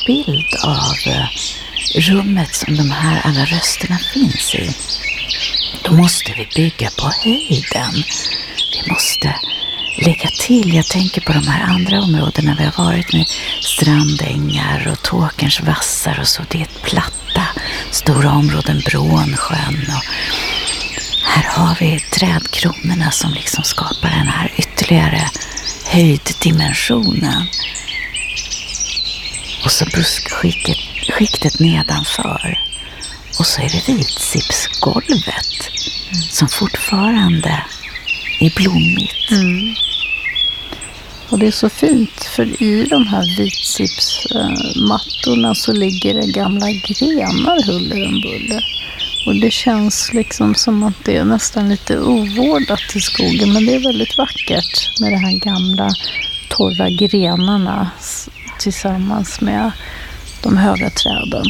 bild av rummet som de här alla rösterna finns i. Då måste vi bygga på höjden. Vi måste lägga till, jag tänker på de här andra områdena vi har varit med, strandängar och Tåkerns vassar och så, det är ett platta, stora områden, Brånsjön, och här har vi trädkronorna som liksom skapar den här ytterligare höjddimensionen. Och så buskskiktet nedanför. Och så är det vitsipsgolvet som fortfarande är blommigt. Och det är så fint, för i de här vitsipsmattorna så ligger det gamla grenar huller om buller. Och det känns liksom som att det är nästan lite ovårdat i skogen, men det är väldigt vackert med de här gamla torra grenarna tillsammans med de höga träden.